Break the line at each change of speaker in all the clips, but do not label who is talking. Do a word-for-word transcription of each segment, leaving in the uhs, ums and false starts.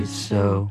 So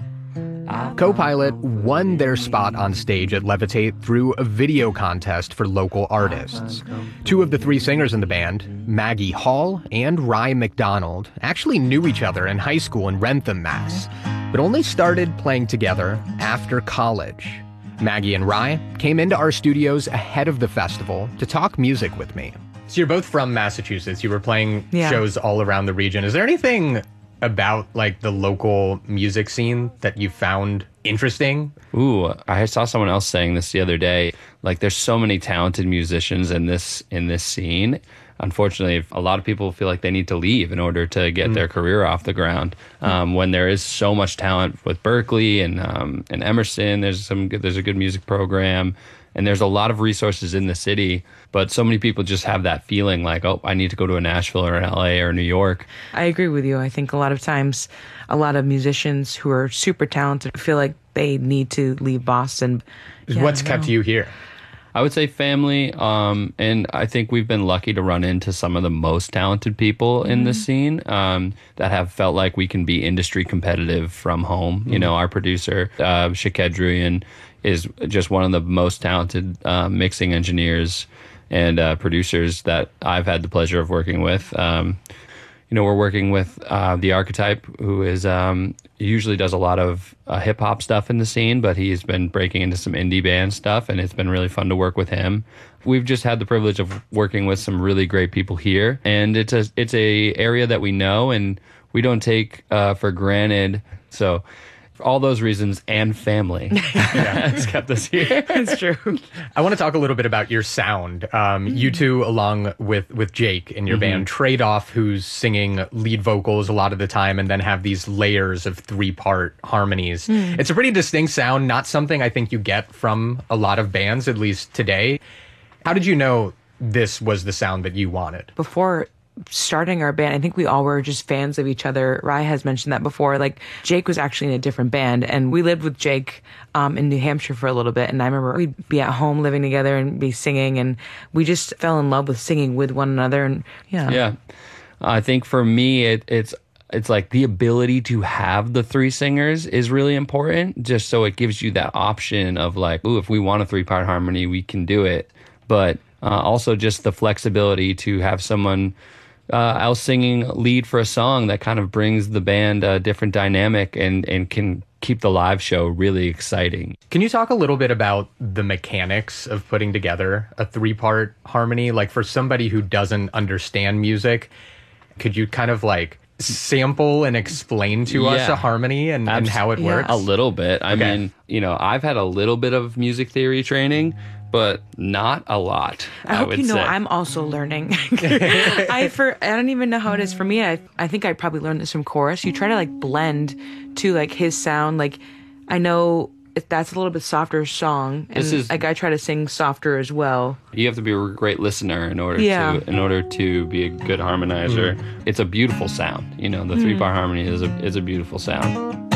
Co-Pilot won their spot on stage at Levitate through a video contest for local artists. Two of the three singers in the band, Maggie Hall and Rye McDonald, actually knew each other in high school in Wrentham, Mass, but only started playing together after college. Maggie and Rye came into our studios ahead of the festival to talk music with me. So you're both from Massachusetts. You were playing
Yeah.
shows all around the region. Is there anything about like the local music scene that you found interesting?
Ooh, I saw someone else saying this the other day. Like, there's so many talented musicians in this in this scene. Unfortunately, a lot of people feel like they need to leave in order to get mm. their career off the ground. Um, when there is so much talent with Berkeley and um, and Emerson, there's some good, there's a good music program, and there's a lot of resources in the city. But so many people just have that feeling like, oh, I need to go to a Nashville or an L A or New York.
I agree with you. I think a lot of times, a lot of musicians who are super talented feel like they need to leave Boston. Yeah,
What's kept you here?
I would say family, um, and I think we've been lucky to run into some of the most talented people in mm-hmm. the scene um, that have felt like we can be industry competitive from home. Mm-hmm. You know, our producer, uh, Shakedrian, is just one of the most talented uh, mixing engineers and uh, producers that I've had the pleasure of working with. Um, you know, we're working with uh, The Archetype, who is um, usually does a lot of uh, hip hop stuff in the scene, but he's been breaking into some indie band stuff, and it's been really fun to work with him. We've just had the privilege of working with some really great people here, and it's a it's a area that we know and we don't take uh, for granted. So, for all those reasons and family, yeah, it's kept us here.
It's true.
I want to talk a little bit about your sound. Um, mm-hmm. You two, along with, with Jake in your mm-hmm. band, trade off who's singing lead vocals a lot of the time and then have these layers of three-part harmonies. Mm. It's a pretty distinct sound, not something I think you get from a lot of bands, at least today. How did you know this was the sound that you wanted?
Before starting our band, I think we all were just fans of each other. Rye has mentioned that before. Like, Jake was actually in a different band, and we lived with Jake um, in New Hampshire for a little bit. And I remember we'd be at home living together and be singing, and we just fell in love with singing with one another. And yeah,
yeah. I think for me, it, it's it's like the ability to have the three singers is really important, just so it gives you that option of like, ooh, if we want a three part harmony, we can do it. But uh, also just the flexibility to have someone Uh, else singing lead for a song that kind of brings the band a different dynamic and, and can keep the live show really exciting.
Can you talk a little bit about the mechanics of putting together a three-part harmony? Like, for somebody who doesn't understand music, could you kind of like sample and explain to yeah. us a harmony and, and how it
yeah.
works?
A little bit. I
okay.
mean, you know, I've had a little bit of music theory training, but not a lot.
I,
I
hope
would
you know
say.
I'm also learning. I for I don't even know how it is for me. I I think I probably learned this from chorus. You try to like blend to like his sound. Like, I know if that's a little bit softer song, and
This is-
like I try to sing softer as well.
You have to be a great listener in order
Yeah.
to in order to be a good harmonizer.
Mm.
It's a beautiful sound. You know, the three part harmony is a is a beautiful sound.